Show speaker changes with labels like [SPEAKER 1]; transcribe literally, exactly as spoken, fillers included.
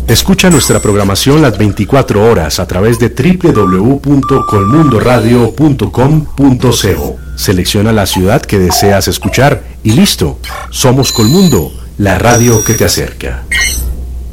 [SPEAKER 1] Escucha nuestra programación las veinticuatro horas a través de doble u doble u doble u punto colmundoradio punto com punto co. Selecciona la ciudad que deseas escuchar y listo. Somos Colmundo, la radio que te acerca.